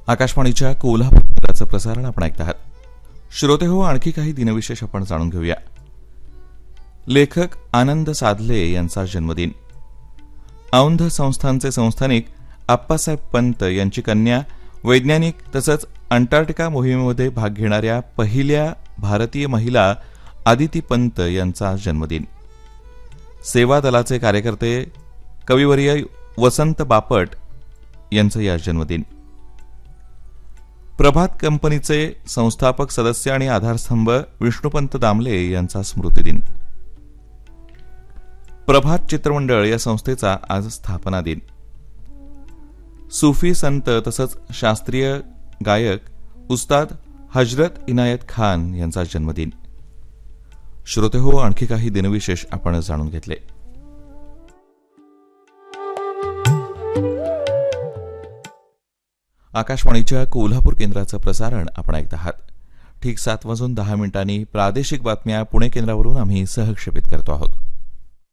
आकाशवाणीच्या कोल्हापूर केंद्राचं प्रसारण आपण ऐकत आहात. श्रोते हो, आणखी काही दिनविशेष आपण जाणून घेऊया. लेखक आनंद साधले यांचा जन्मदिन. औंध संस्थानचे संस्थानिक आप्पासाहेब पंत यांची कन्या, वैज्ञानिक तसंच अंटार्क्टिका मोहिमेमध्ये भाग घेणाऱ्या पहिल्या भारतीय महिला आदिती पंत यांचा जन्मदिन. सेवा दलाचे कार्यकर्ते कविवर्य वसंत बापट यांचा या जन्मदिन. प्रभात कंपनीचे संस्थापक सदस्य आणि आधारस्तंभ विष्णुपंत दामले यांचा स्मृतिदिन. प्रभात चित्रमंडळ या संस्थेचा आज स्थापना दिन. सूफी संत तसंच शास्त्रीय गायक उस्ताद हजरत इनायत खान यांचा जन्मदिन. श्रोते हो, आणखी काही दिनविशेष आपण जाणून घेतले. आकाशवाणीच्या कोल्हापूर केंद्राचं प्रसारण आपण ऐकत आहात. ठीक 7:10 प्रादेशिक बातम्या पुणे केंद्रावरून आम्ही सहक्षेपित करतो आहोत.